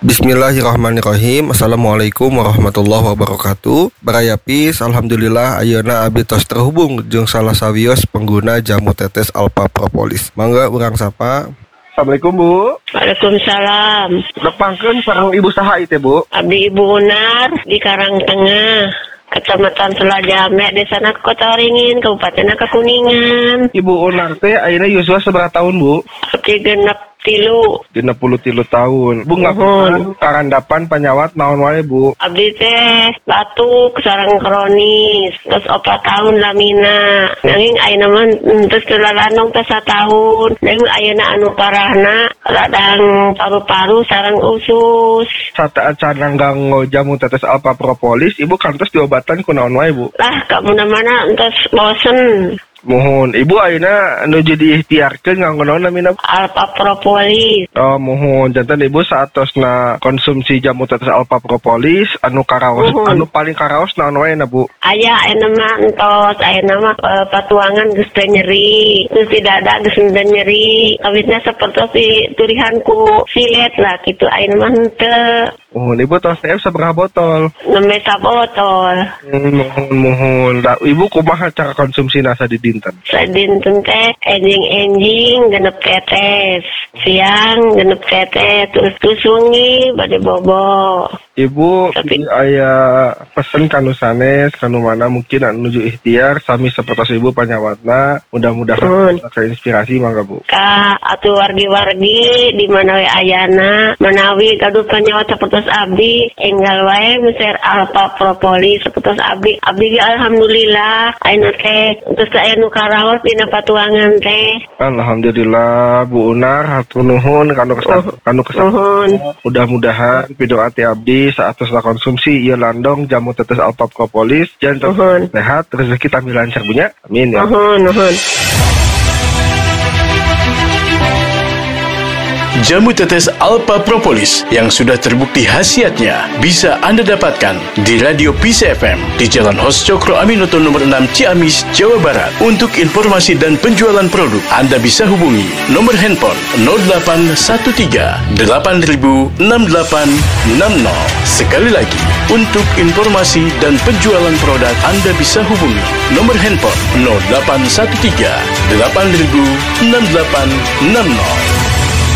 Bismillahirrahmanirrahim. Assalamualaikum warahmatullahi wabarakatuh. Barayapis, alhamdulillah ayeuna abdi tos terhubung jeung salah sawios pengguna jamu tetes Alpha Propolis. Mangga urang sapa. Assalamualaikum Bu. Waalaikumsalam. Nepangkeun sareng Ibu saha ieu teh Bu? Abdi Ibu Unar di Karangtengah, Kecamatan Selajame, Desa Kota Waringin, Kabupaten Kuningan. Ibu Unar teh ayeuna yuswa sabaraha tahun Bu? Abdi genep 33 tahun. Bu ngapunten karandapan panyawat naon wae Bu? Abdi teh batuk sareng kronis, terus 4 tahun lamina. Nanging ayeuna mah terus telalanong teh 1 tahun. Nanging ayeuna anu parahna radang paru-paru sareng usus. Saat canang ganggo jamu tetes Alpha Propolis, Ibu kantos diobatan ku naon wae Bu? Lah ka mana-mana entos bosen. Mohon Ibu ayeuna nuju diikhtiarkeun nganggo naon namina? Alpha Propolis. Oh, mohon janten Ibu saatosna konsumsi jamu tetes Alpha Propolis anu karaos, anu paling karaos naon wae na Bu? Aya ayeuna mah entos, ayeuna mah patuangan geus teu nyeri, geus di dada geus teu nyeri. Kawitna sapertos turihanku silet lah kitu ayeuna mah henteu. Mohon Ibu tos teh sabaraha botol? 6 botol. Mohon. Da, Ibu kumaha cara konsumsina sadidinten? Sadinten teh enjing genep tetes, siang genep tetes, terus wengi bade bobo. Ibu aya pesen kanu sanes kanu mana mungkin anu nuju ikhtiar sami sapertos Ibu panyawatna, mudah-mudahan inspirasi mangga Bu. Ka atuh wargi-wargi di mana we ayana menawi gaduh panyawat sapertos abdi enggal wae meser Alpha Propolis sapertos abdi alhamdulillah ayeuna teh terus aya nu karaos dina patuangan teh. Alhamdulillah Bu Unar hatur nuhun kanu kesempatan. Mudah-mudahan pidoa ti abdi saatosna konsumsi ieu landong jamu tetes Alpha Propolis janten sehat rezeki tampi lancar punya. Amin ya. Nuhun. Jamu tetes Alpha Propolis yang sudah terbukti khasiatnya bisa Anda dapatkan di Radio Peace FM di Jalan Hos Cokro Aminoto nomor 6 Ciamis, Jawa Barat. Untuk informasi dan penjualan produk, Anda bisa hubungi nomor handphone 0813 8000 6860. Sekali lagi, untuk informasi dan penjualan produk, Anda bisa hubungi nomor handphone 0813 8000 6860.